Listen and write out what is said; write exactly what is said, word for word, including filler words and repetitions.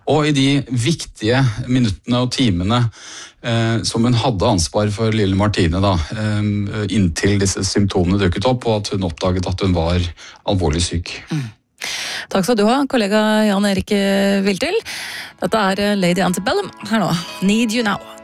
Og i de viktige minuttene og timene eh, som hun hadde ansvar for lille Martine da, eh, inntil disse symptomene dukket opp, og at hun oppdaget at hun var alvorlig syk. Mm. Takk skal du ha, kollega Jan Erik Viltil. Dette er Lady Antebellum her nå. Need You Now.